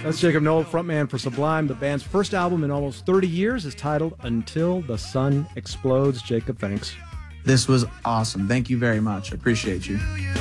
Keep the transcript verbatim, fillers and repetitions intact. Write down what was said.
That's Jacob Noel, frontman for Sublime. The band's first album in almost thirty years is titled Until the Sun Explodes. Jacob, thanks. This was awesome. Thank you very much. I appreciate you.